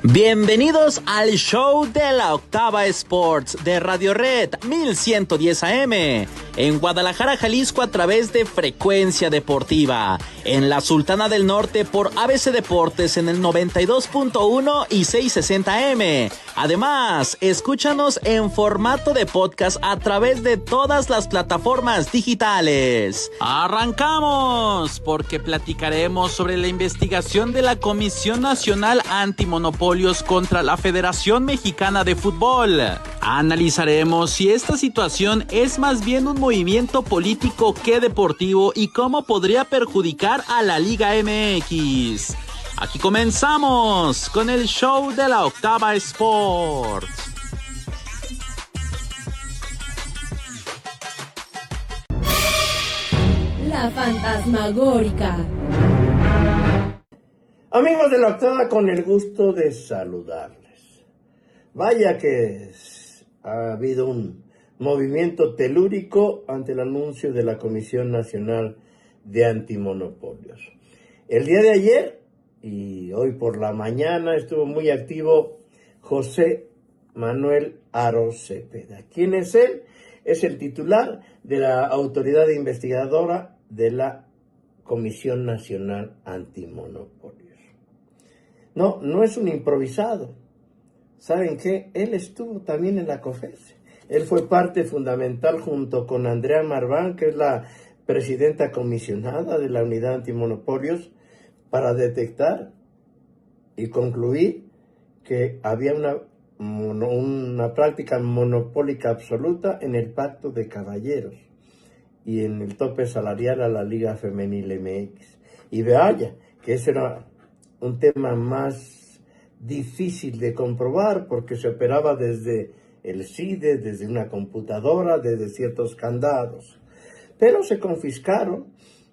Bienvenidos al show de la Octava Sports de Radio Red 1110 AM en Guadalajara, Jalisco a través de Frecuencia Deportiva, en la Sultana del Norte por ABC Deportes en el 92.1 y 660 AM. Además, escúchanos en formato de podcast a través de todas las plataformas digitales. ¡Arrancamos! Porque platicaremos sobre la investigación de la Comisión Nacional Antimonopolios contra la Federación Mexicana de Fútbol. Analizaremos si esta situación es más bien un movimiento político que deportivo y cómo podría perjudicar a la Liga MX. Aquí comenzamos con el show de la Octava Sports. La fantasmagórica. Amigos de la Octava, con el gusto de saludarles. Vaya que ha habido un movimiento telúrico ante el anuncio de la Comisión Nacional de Antimonopolios. El día de ayer y hoy por la mañana estuvo muy activo José Manuel Aro Cepeda. ¿Quién es él? Es el titular de la autoridad investigadora de la Comisión Nacional Antimonopolios. No es un improvisado. ¿Saben qué? Él estuvo también en la COFESE. Él fue parte fundamental junto con Andrea Marván, que es la presidenta comisionada de la Unidad Antimonopolios, para detectar y concluir que había una práctica monopólica absoluta en el Pacto de Caballeros y en el tope salarial a la Liga Femenil MX. Y vaya, que ese era un tema más difícil de comprobar porque se operaba desde el CIDE, desde una computadora, desde ciertos candados. Pero se confiscaron,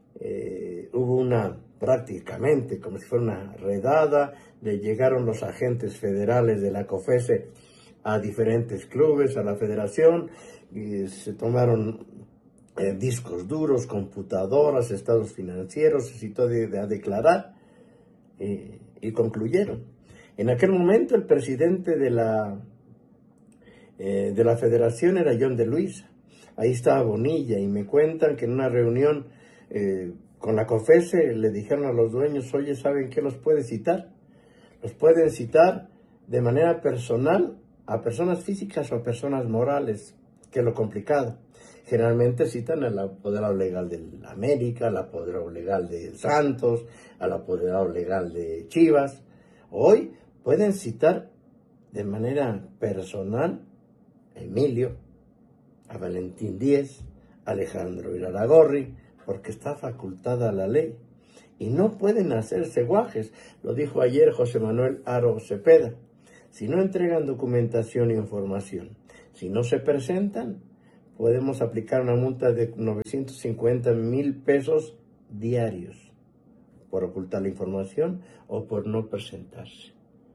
hubo prácticamente como si fuera una redada, le llegaron los agentes federales de la COFESE a diferentes clubes, a la federación, y se tomaron discos duros, computadoras, estados financieros, se citó a declarar y concluyeron. En aquel momento el presidente de la federación era John de Luisa. Ahí estaba Bonilla y me cuentan que en una reunión con la COFESE le dijeron a los dueños: oye, ¿saben qué los puede citar? Los pueden citar de manera personal a personas físicas o a personas morales, que es lo complicado. Generalmente citan al apoderado legal de América, al apoderado legal de Santos, al apoderado legal de Chivas. Hoy pueden citar de manera personal a Emilio, a Valentín Díez, a Alejandro Iraragorri, porque está facultada la ley. Y no pueden hacerse guajes. Lo dijo ayer José Manuel Aro Cepeda. Si no entregan documentación e información, si no se presentan, podemos aplicar una multa de 950,000 pesos diarios por ocultar la información o por no presentarse.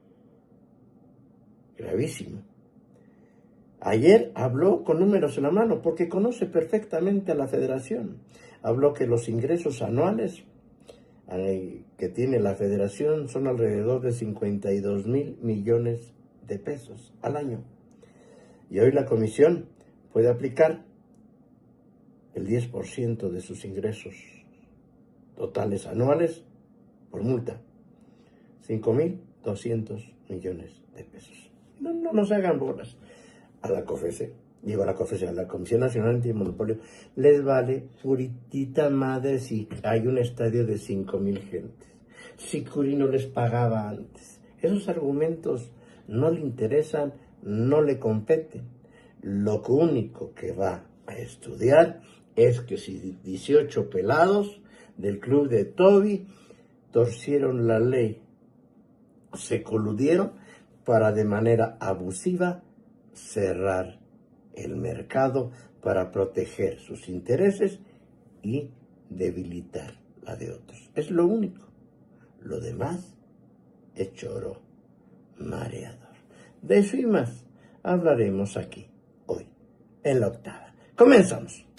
Gravísimo. Ayer habló con números en la mano porque conoce perfectamente a la federación. Habló que los ingresos anuales que tiene la federación son alrededor de 52,000 millones de pesos al año. Y hoy la comisión puede aplicar el 10% de sus ingresos totales anuales por multa. 5,200 millones de pesos. No nos hagan bolas. A la COFESE, a la Comisión Nacional Antimonopolio, les vale puritita madre si hay un estadio de 5,000 gentes. Si Curi no les pagaba antes. Esos argumentos no le interesan, no le competen. Lo único que va a estudiar es que si 18 pelados del club de Toby torcieron la ley, se coludieron para de manera abusiva cerrar el mercado para proteger sus intereses y debilitar la de otros. Es lo único. Lo demás es choro mareador. De eso y más hablaremos aquí, hoy, en la Octava. Comenzamos.